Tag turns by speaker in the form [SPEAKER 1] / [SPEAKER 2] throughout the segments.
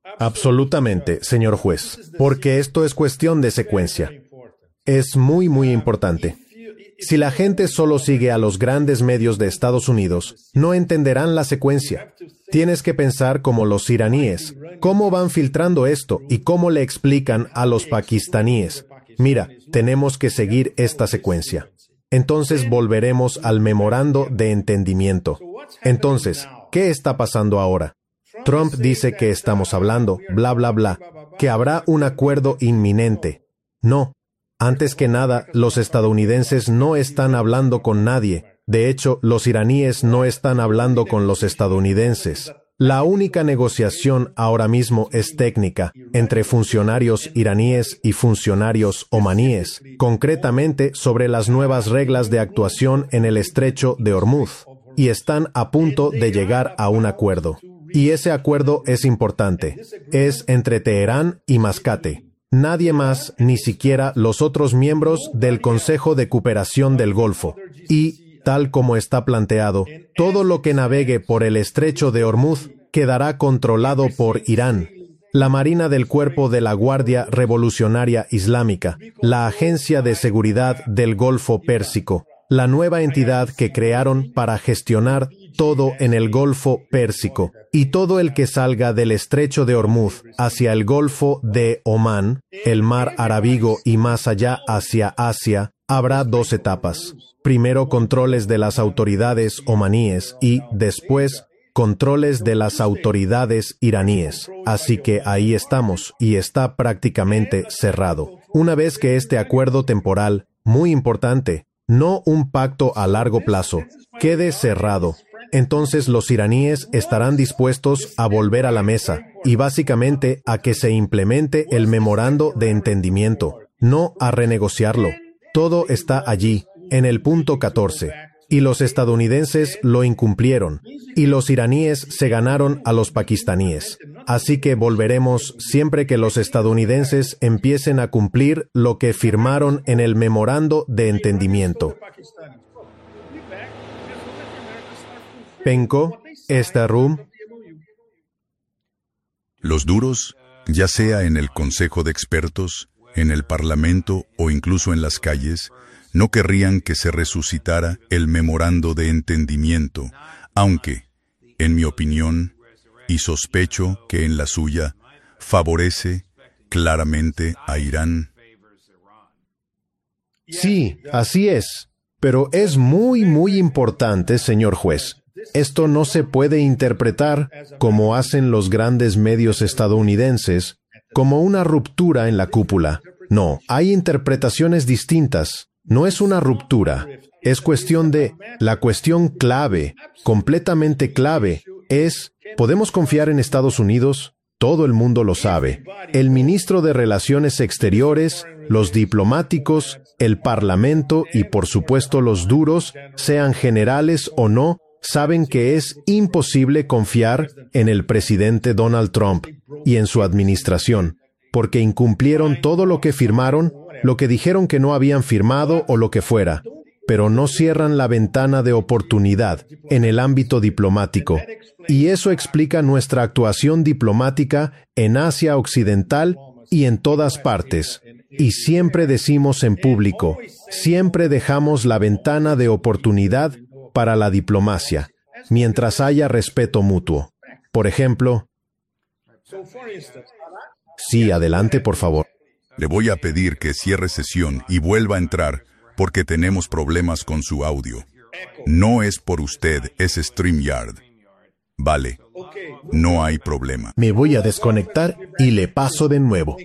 [SPEAKER 1] Absolutamente, señor juez, porque esto es cuestión de secuencia. Es muy, muy importante. Si la gente solo sigue a los grandes medios de Estados Unidos, no entenderán la secuencia. Tienes que pensar como los iraníes. ¿Cómo van filtrando esto y cómo le explican a los pakistaníes? Mira, tenemos que seguir esta secuencia. Entonces volveremos al memorando de entendimiento. Entonces, ¿qué está pasando ahora? Trump dice que estamos hablando, bla, bla, bla, que habrá un acuerdo inminente. No. Antes que nada, los estadounidenses no están hablando con nadie. De hecho, los iraníes no están hablando con los estadounidenses. La única negociación ahora mismo es técnica, entre funcionarios iraníes y funcionarios omaníes, concretamente sobre las nuevas reglas de actuación en el estrecho de Hormuz, y están a punto de llegar a un acuerdo. Y ese acuerdo es importante. Es entre Teherán y Mascate. Nadie más, ni siquiera los otros miembros del Consejo de Cooperación del Golfo. Y, tal como está planteado, todo lo que navegue por el estrecho de Hormuz quedará controlado por Irán. La Marina del Cuerpo de la Guardia Revolucionaria Islámica, la Agencia de Seguridad del Golfo Pérsico, la nueva entidad que crearon para gestionar todo en el Golfo Pérsico, y todo el que salga del estrecho de Hormuz hacia el Golfo de Omán, el Mar Arábigo y más allá hacia Asia, habrá 2 etapas. Primero controles de las autoridades omaníes y, después, controles de las autoridades iraníes. Así que ahí estamos, y está prácticamente cerrado. Una vez que este acuerdo temporal, muy importante, no un pacto a largo plazo, quede cerrado, entonces los iraníes estarán dispuestos a volver a la mesa y básicamente a que se implemente el memorando de entendimiento, no a renegociarlo. Todo está allí, en el punto 14. Y los estadounidenses lo incumplieron, y los iraníes se ganaron a los pakistaníes. Así que volveremos siempre que los estadounidenses empiecen a cumplir lo que firmaron en el memorando de entendimiento. Penco, esta room.
[SPEAKER 2] Los duros, ya sea en el Consejo de Expertos, en el Parlamento o incluso en las calles, no querrían que se resucitara el memorando de entendimiento, aunque, en mi opinión, y sospecho que en la suya, favorece claramente a Irán.
[SPEAKER 1] Sí, así es. Pero es muy, muy importante, señor juez. Esto no se puede interpretar, como hacen los grandes medios estadounidenses, como una ruptura en la cúpula. No, hay interpretaciones distintas. No es una ruptura. Es cuestión de... La cuestión clave, completamente clave, es... ¿Podemos confiar en Estados Unidos? Todo el mundo lo sabe. El ministro de Relaciones Exteriores, los diplomáticos, el Parlamento y, por supuesto, los duros, sean generales o no, saben que es imposible confiar en el presidente Donald Trump y en su administración, porque incumplieron todo lo que firmaron, lo que dijeron que no habían firmado o lo que fuera, pero no cierran la ventana de oportunidad en el ámbito diplomático. Y eso explica nuestra actuación diplomática en Asia Occidental y en todas partes. Y siempre decimos en público, siempre dejamos la ventana de oportunidad para la diplomacia, mientras haya respeto mutuo. Por ejemplo... Sí, adelante, por favor.
[SPEAKER 2] Le voy a pedir que cierre sesión y vuelva a entrar, porque tenemos problemas con su audio. No es por usted, es StreamYard. Vale, no hay problema.
[SPEAKER 1] Me voy a desconectar y le paso de nuevo.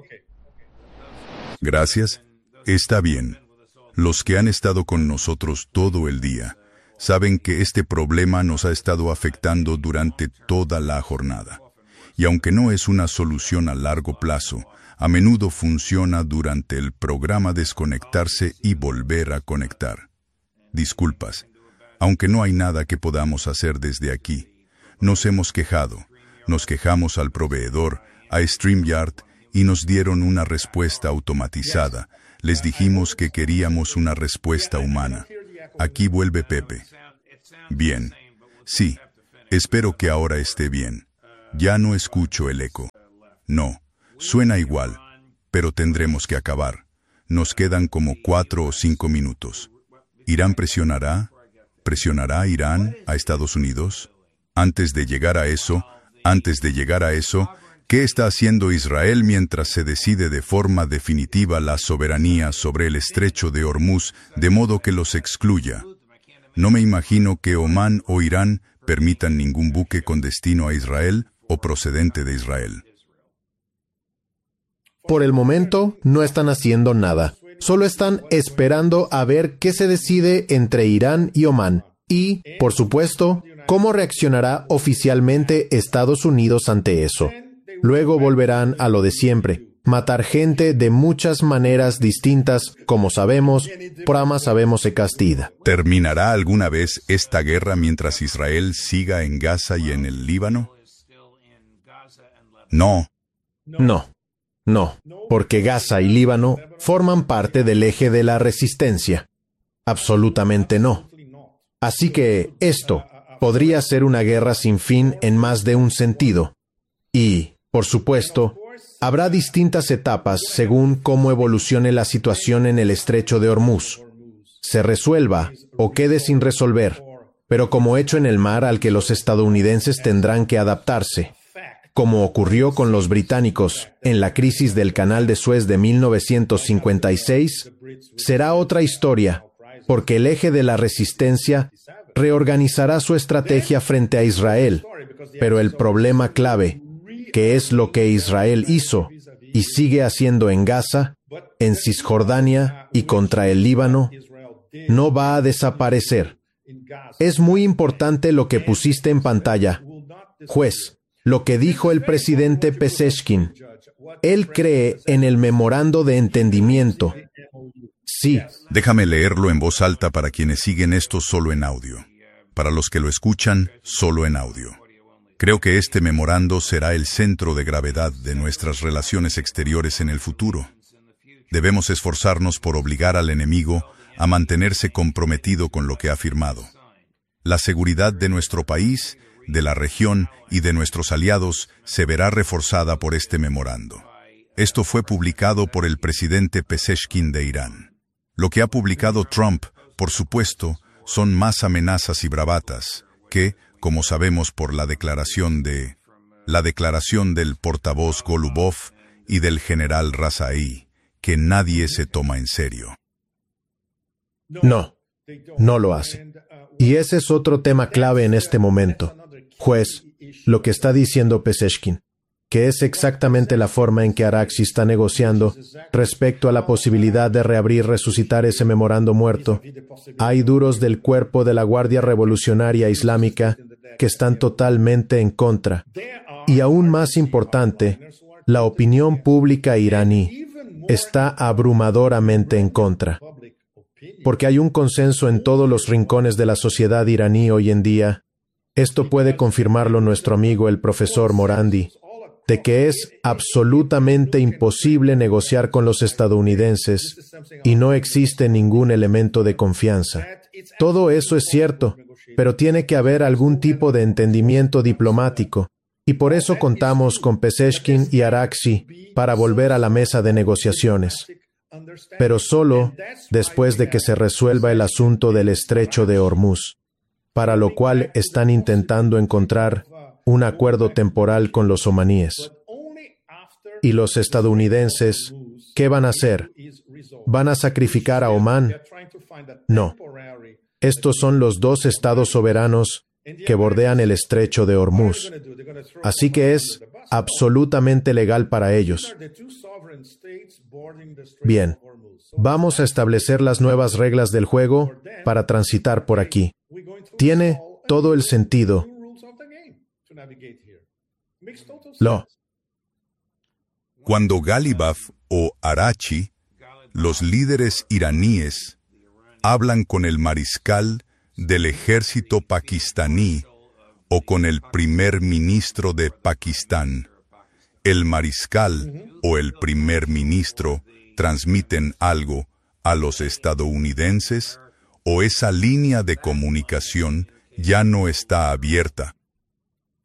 [SPEAKER 2] Gracias. Está bien. Los que han estado con nosotros todo el día saben que este problema nos ha estado afectando durante toda la jornada. Y aunque no es una solución a largo plazo, a menudo funciona durante el programa desconectarse y volver a conectar. Disculpas, aunque no hay nada que podamos hacer desde aquí. Nos hemos quejado, nos quejamos al proveedor, a StreamYard, y nos dieron una respuesta automatizada. Les dijimos que queríamos una respuesta humana. Aquí vuelve Pepe. Bien. Sí, espero que ahora esté bien. Ya no escucho el eco. No, suena igual, pero tendremos que acabar. Nos quedan como 4 o 5 minutos. ¿Irán presionará Irán a Estados Unidos? Antes de llegar a eso, ¿qué está haciendo Israel mientras se decide de forma definitiva la soberanía sobre el estrecho de Hormuz, de modo que los excluya? No me imagino que Omán o Irán permitan ningún buque con destino a Israel o procedente de Israel.
[SPEAKER 1] Por el momento, no están haciendo nada. Solo están esperando a ver qué se decide entre Irán y Omán. Y, por supuesto, cómo reaccionará oficialmente Estados Unidos ante eso. Luego volverán a lo de siempre. Matar gente de muchas maneras distintas, como sabemos, Prama sabemos se castiga.
[SPEAKER 2] ¿Terminará alguna vez esta guerra mientras Israel siga en Gaza y en el Líbano? No.
[SPEAKER 1] No, porque Gaza y Líbano forman parte del eje de la resistencia. Absolutamente no. Así que esto podría ser una guerra sin fin en más de un sentido. Y, por supuesto, habrá distintas etapas según cómo evolucione la situación en el estrecho de Hormuz. Se resuelva o quede sin resolver, pero como hecho en el mar al que los estadounidenses tendrán que adaptarse. Como ocurrió con los británicos en la crisis del Canal de Suez de 1956, será otra historia, porque el eje de la resistencia reorganizará su estrategia frente a Israel, pero el problema clave, que es lo que Israel hizo y sigue haciendo en Gaza, en Cisjordania y contra el Líbano, no va a desaparecer. Es muy importante lo que pusiste en pantalla, juez. Lo que dijo el presidente Pezeshkian. Él cree en el memorando de entendimiento. Sí.
[SPEAKER 2] Déjame leerlo en voz alta para quienes siguen esto solo en audio. Para los que lo escuchan, solo en audio. Creo que este memorando será el centro de gravedad de nuestras relaciones exteriores en el futuro. Debemos esforzarnos por obligar al enemigo a mantenerse comprometido con lo que ha firmado. La seguridad de nuestro país, de la región y de nuestros aliados se verá reforzada por este memorando. Esto fue publicado por el presidente Pezeshkian de Irán. Lo que ha publicado Trump, por supuesto, son más amenazas y bravatas que, como sabemos por la declaración del portavoz Golubov y del general Razai, que nadie se toma en serio.
[SPEAKER 1] No lo hace. Y ese es otro tema clave en este momento. Juez, lo que está diciendo Pezeshkian, que es exactamente la forma en que Araghchi está negociando respecto a la posibilidad de resucitar ese memorando muerto. Hay duros del cuerpo de la Guardia Revolucionaria Islámica que están totalmente en contra. Y aún más importante, la opinión pública iraní está abrumadoramente en contra. Porque hay un consenso en todos los rincones de la sociedad iraní hoy en día. Esto puede confirmarlo nuestro amigo el profesor Morandi, de que es absolutamente imposible negociar con los estadounidenses y no existe ningún elemento de confianza. Todo eso es cierto, pero tiene que haber algún tipo de entendimiento diplomático, y por eso contamos con Pezeshkian y Araghchi para volver a la mesa de negociaciones. Pero solo después de que se resuelva el asunto del estrecho de Hormuz, para lo cual están intentando encontrar un acuerdo temporal con los omaníes. ¿Y los estadounidenses qué van a hacer? ¿Van a sacrificar a Omán? No. Estos son los dos estados soberanos que bordean el estrecho de Hormuz. Así que es absolutamente legal para ellos. Bien, vamos a establecer las nuevas reglas del juego para transitar por aquí. Tiene todo el sentido.
[SPEAKER 2] Cuando Ghalibaf o Araghchi, los líderes iraníes, hablan con el mariscal del ejército pakistaní o con el primer ministro de Pakistán, el mariscal o el primer ministro transmiten algo a los estadounidenses o esa línea de comunicación ya no está abierta.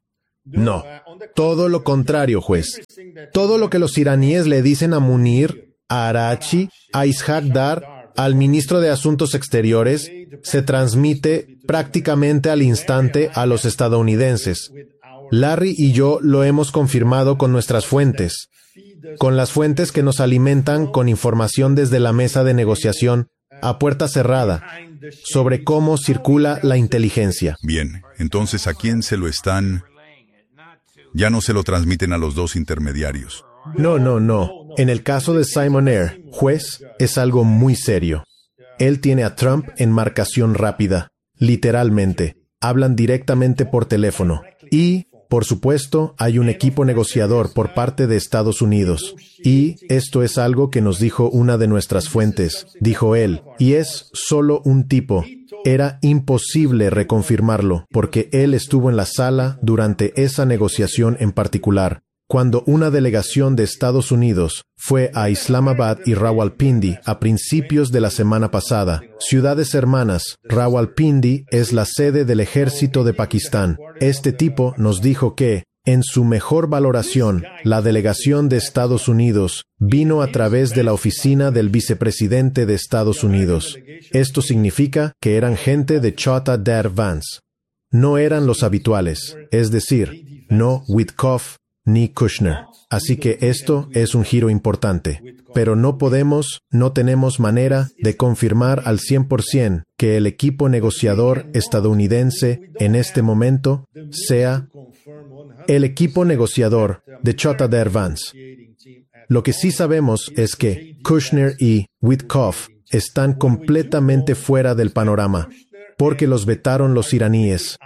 [SPEAKER 1] No, todo lo contrario, juez. Todo lo que los iraníes le dicen a Munir, a Arachi, a Ishaq Dar, al ministro de Asuntos Exteriores, se transmite prácticamente al instante a los estadounidenses. Larry y yo lo hemos confirmado con nuestras fuentes, con las fuentes que nos alimentan con información desde la mesa de negociación a puerta cerrada sobre cómo circula la inteligencia.
[SPEAKER 2] Bien, entonces ¿a quién se lo están? Ya no se lo transmiten a los dos intermediarios.
[SPEAKER 1] No. En el caso de Simon Air, juez, es algo muy serio. Él tiene a Trump en marcación rápida. Literalmente. Hablan directamente por teléfono. Y, por supuesto, hay un equipo negociador por parte de Estados Unidos. Y esto es algo que nos dijo una de nuestras fuentes. Dijo él. Y es solo un tipo. Era imposible reconfirmarlo, porque él estuvo en la sala durante esa negociación en particular, cuando una delegación de Estados Unidos fue a Islamabad y Rawalpindi a principios de la semana pasada. Ciudades hermanas, Rawalpindi es la sede del ejército de Pakistán. Este tipo nos dijo que, en su mejor valoración, la delegación de Estados Unidos vino a través de la oficina del vicepresidente de Estados Unidos. Esto significa que eran gente de Chota Dar Vance. No eran los habituales, es decir, no Witkoff ni Kushner. Así que esto es un giro importante. Pero no tenemos manera de confirmar al 100% que el equipo negociador estadounidense en este momento sea el equipo negociador de Chota Dar Vance. Lo que sí sabemos es que Kushner y Witkoff están completamente fuera del panorama, porque los vetaron los iraníes.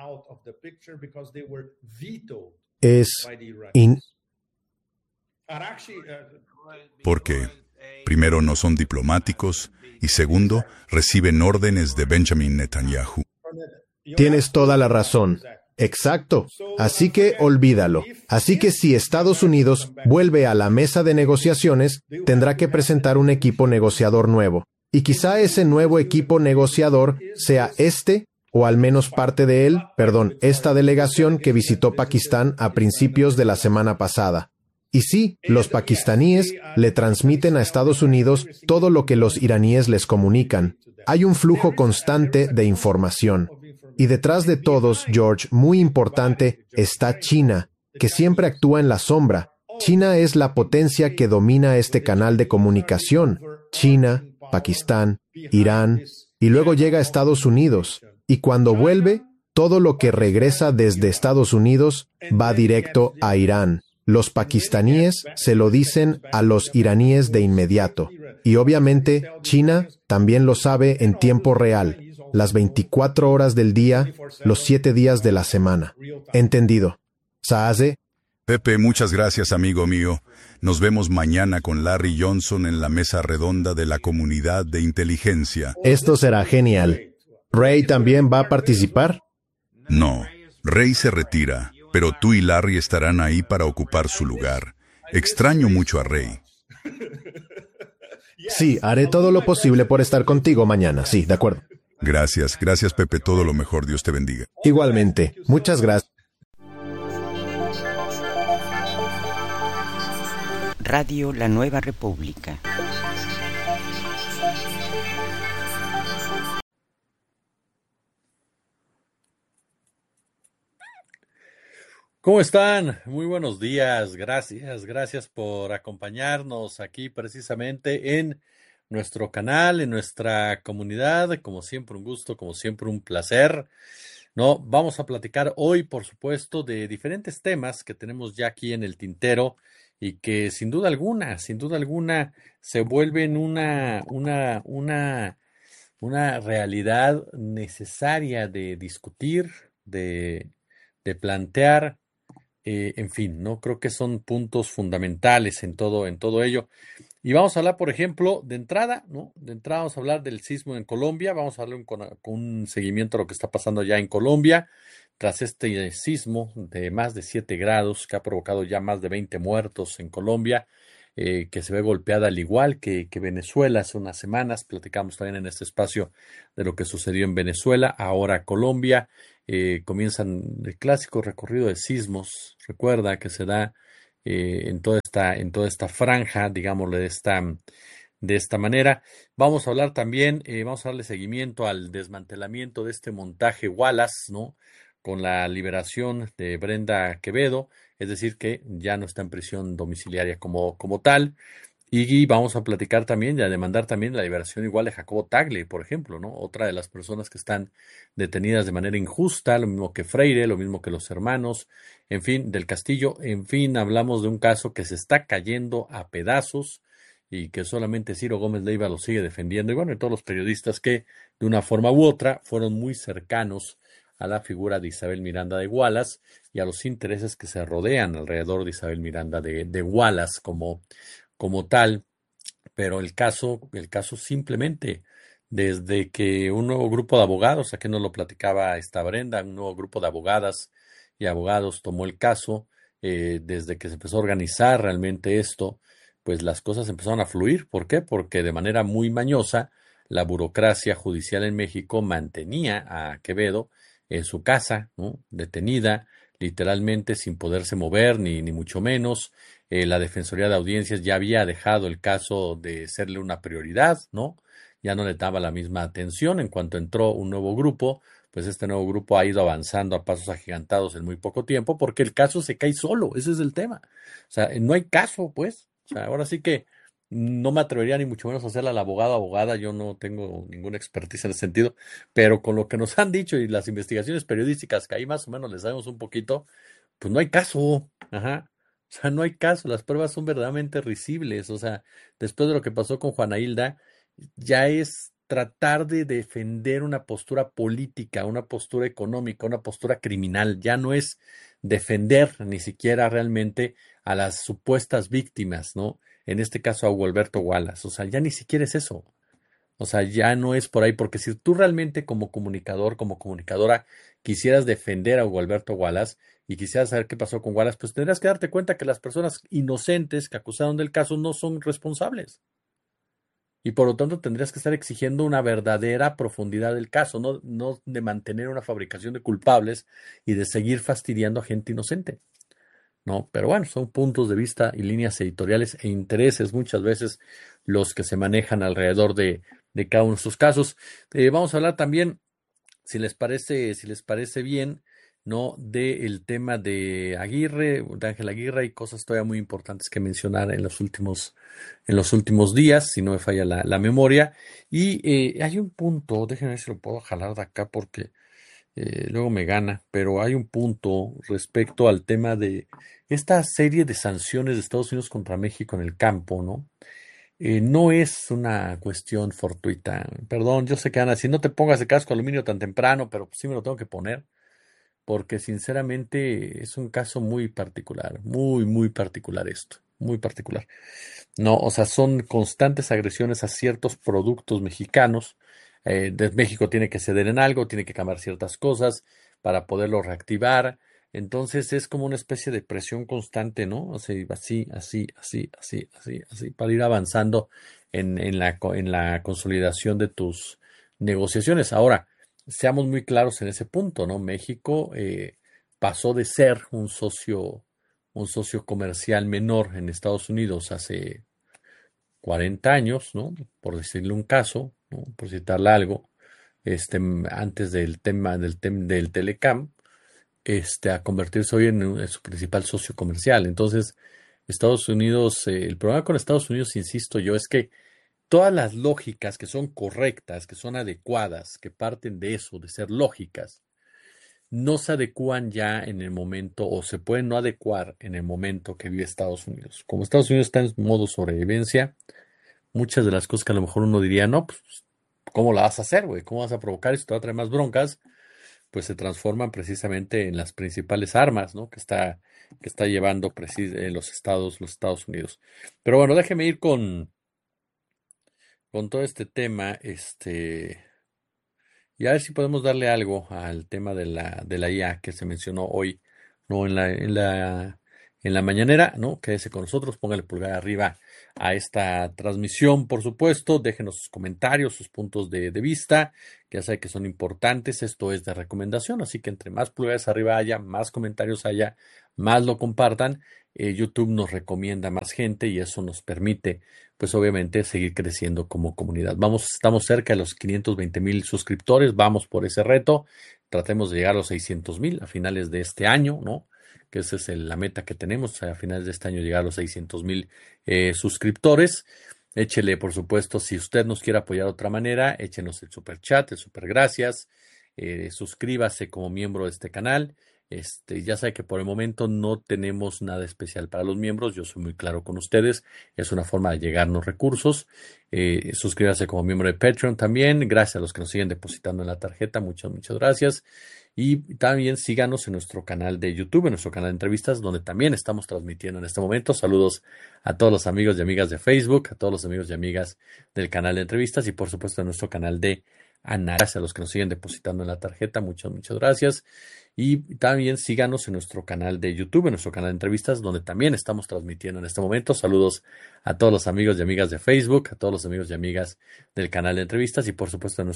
[SPEAKER 2] Porque, primero, no son diplomáticos y segundo, reciben órdenes de Benjamin Netanyahu.
[SPEAKER 1] Tienes toda la razón. Exacto. Así que olvídalo. Así que si Estados Unidos vuelve a la mesa de negociaciones, tendrá que presentar un equipo negociador nuevo. Y quizá ese nuevo equipo negociador sea o al menos parte de esta delegación que visitó Pakistán a principios de la semana pasada. Y sí, los pakistaníes le transmiten a Estados Unidos todo lo que los iraníes les comunican. Hay un flujo constante de información. Y detrás de todos, George, muy importante, está China, que siempre actúa en la sombra. China es la potencia que domina este canal de comunicación. China, Pakistán, Irán, y luego llega a Estados Unidos. Y cuando vuelve, todo lo que regresa desde Estados Unidos va directo a Irán. Los pakistaníes se lo dicen a los iraníes de inmediato. Y obviamente, China también lo sabe en tiempo real. Las 24 horas del día, los 7 días de la semana. ¿Entendido? Saase.
[SPEAKER 2] Pepe, muchas gracias, amigo mío. Nos vemos mañana con Larry Johnson en la mesa redonda de la comunidad de inteligencia.
[SPEAKER 1] Esto será genial. ¿Ray también va a participar?
[SPEAKER 2] No, Ray se retira, pero tú y Larry estarán ahí para ocupar su lugar. Extraño mucho a Ray.
[SPEAKER 1] Sí, haré todo lo posible por estar contigo mañana. Sí, de acuerdo.
[SPEAKER 2] Gracias, Pepe, todo lo mejor, Dios te bendiga.
[SPEAKER 1] Igualmente, muchas gracias.
[SPEAKER 3] Radio La Nueva República.
[SPEAKER 4] ¿Cómo están? Muy buenos días, gracias por acompañarnos aquí precisamente en nuestro canal, en nuestra comunidad. Como siempre un gusto, como siempre un placer. Vamos a platicar hoy, por supuesto, de diferentes temas que tenemos ya aquí en el tintero y que sin duda alguna se vuelven una realidad necesaria de discutir, de plantear. En fin, creo que son puntos fundamentales en todo ello. Y vamos a hablar, por ejemplo, de entrada vamos a hablar del sismo en Colombia. Vamos a darle con un seguimiento a lo que está pasando ya en Colombia tras este sismo de más de 7 grados que ha provocado ya más de 20 muertos en Colombia, que se ve golpeada al igual que Venezuela. Hace unas semanas platicamos también en este espacio de lo que sucedió en Venezuela, ahora Colombia. comienzan el clásico recorrido de sismos. Recuerda que se da en toda esta franja, digámosle, de esta manera. Vamos a hablar también, vamos a darle seguimiento al desmantelamiento de este montaje Wallace, ¿no? Con la liberación de Brenda Quevedo, es decir, que ya no está en prisión domiciliaria como tal. Y vamos a platicar también y a demandar también la liberación igual de Jacobo Tagle, por ejemplo, ¿no? Otra de las personas que están detenidas de manera injusta, lo mismo que Freire, lo mismo que los hermanos, en fin, del Castillo. En fin, hablamos de un caso que se está cayendo a pedazos y que solamente Ciro Gómez Leiva lo sigue defendiendo. Y bueno, y todos los periodistas que de una forma u otra fueron muy cercanos a la figura de Isabel Miranda de Wallace y a los intereses que se rodean alrededor de Isabel Miranda de Wallace como tal, pero el caso simplemente, desde que un nuevo grupo de abogados, aquí nos lo platicaba esta Brenda, un nuevo grupo de abogadas y abogados tomó el caso, desde que se empezó a organizar realmente esto, pues las cosas empezaron a fluir. ¿Por qué? Porque de manera muy mañosa, la burocracia judicial en México mantenía a Quevedo en su casa, ¿no? Detenida, literalmente sin poderse mover, ni mucho menos. La Defensoría de Audiencias ya había dejado el caso de serle una prioridad, ¿no? Ya no le daba la misma atención. En cuanto entró un nuevo grupo, pues este nuevo grupo ha ido avanzando a pasos agigantados en muy poco tiempo porque el caso se cae solo, ese es el tema. O sea, no hay caso, pues. O sea, ahora sí que no me atrevería ni mucho menos a hacerla al abogado abogada, yo no tengo ninguna expertise en ese sentido, pero con lo que nos han dicho y las investigaciones periodísticas que ahí más o menos les sabemos un poquito, pues no hay caso. Ajá. O sea, no hay caso, las pruebas son verdaderamente risibles. O sea, después de lo que pasó con Juana Hilda, ya es tratar de defender una postura política, una postura económica, una postura criminal. Ya no es defender ni siquiera realmente a las supuestas víctimas, ¿no? En este caso a Hugo Alberto Wallace. O sea, ya ni siquiera es eso. O sea, ya no es por ahí, porque si tú realmente como comunicador, como comunicadora, quisieras defender a Hugo Alberto Wallace y quisieras saber qué pasó con Wallace, pues tendrías que darte cuenta que las personas inocentes que acusaron del caso no son responsables. Y por lo tanto tendrías que estar exigiendo una verdadera profundidad del caso, no de mantener una fabricación de culpables y de seguir fastidiando a gente inocente. ¿No? Pero bueno, son puntos de vista y líneas editoriales e intereses muchas veces los que se manejan alrededor de cada uno de estos casos. Vamos a hablar también, si les parece bien, ¿no? Del tema de Aguirre, de Ángel Aguirre, hay cosas todavía muy importantes que mencionar en los últimos días, si no me falla la memoria. Y hay un punto, déjenme ver si lo puedo jalar de acá porque luego me gana, pero hay un punto respecto al tema de esta serie de sanciones de Estados Unidos contra México en el campo, ¿no? No es una cuestión fortuita. Perdón, yo sé que Ana, si no te pongas el casco de aluminio tan temprano, pero sí me lo tengo que poner, porque sinceramente es un caso muy particular, muy, muy particular esto, muy particular. No, o sea, son constantes agresiones a ciertos productos mexicanos. México tiene que ceder en algo, tiene que cambiar ciertas cosas para poderlo reactivar. Entonces es como una especie de presión constante, ¿no? O sea, así, así, así, así, así, así, para ir avanzando en la consolidación de tus negociaciones. Ahora, seamos muy claros en ese punto, ¿no? México pasó de ser un socio comercial menor en Estados Unidos hace 40 años, ¿no? Por decirle un caso, ¿no? Por citarle algo, antes del tema del Telecam, a convertirse hoy en su principal socio comercial. Entonces, Estados Unidos, el problema con Estados Unidos, insisto yo, es que todas las lógicas que son correctas, que son adecuadas, que parten de eso, de ser lógicas, no se adecúan ya en el momento o se pueden no adecuar en el momento que vive Estados Unidos. Como Estados Unidos está en modo sobrevivencia, muchas de las cosas que a lo mejor uno diría, no, pues, ¿cómo la vas a hacer, güey? ¿Cómo vas a provocar esto? Te va a traer más broncas, pues se transforman precisamente en las principales armas, ¿no? Que está llevando los Estados Unidos. Pero bueno, déjeme ir con todo este tema, y a ver si podemos darle algo al tema de la IA que se mencionó hoy, ¿no? en la mañanera, ¿no? Quédese con nosotros, póngale pulgar arriba a esta transmisión, por supuesto, déjenos sus comentarios, sus puntos de vista, que ya sabe que son importantes, esto es de recomendación, así que entre más pulgares arriba haya, más comentarios haya, más lo compartan, YouTube nos recomienda más gente y eso nos permite, pues obviamente, seguir creciendo como comunidad. Estamos cerca de los 520,000 suscriptores, vamos por ese reto, tratemos de llegar a los 600,000 a finales de este año, ¿no? Que esa es la meta que tenemos, a finales de este año llegar a los 600,000 suscriptores. Échele, por supuesto, si usted nos quiere apoyar de otra manera, échenos el super chat, el super gracias, suscríbase como miembro de este canal. Ya sabe que por el momento no tenemos nada especial para los miembros, yo soy muy claro con ustedes, es una forma de llegarnos recursos. Suscríbase como miembro de Patreon también, gracias a los que nos siguen depositando en la tarjeta, muchas gracias. Y también síganos en nuestro canal de YouTube, en nuestro canal de entrevistas, donde también estamos transmitiendo en este momento. Saludos a todos los amigos y amigas de Facebook, a todos los amigos y amigas del canal de entrevistas y por supuesto en nuestro canal de análisis, a los que nos siguen depositando en la tarjeta, muchas gracias. Y también síganos en nuestro canal de YouTube, en nuestro canal de entrevistas, donde también estamos transmitiendo en este momento. Saludos a todos los amigos y amigas de Facebook, a todos los amigos y amigas del canal de entrevistas y por supuesto en nuestro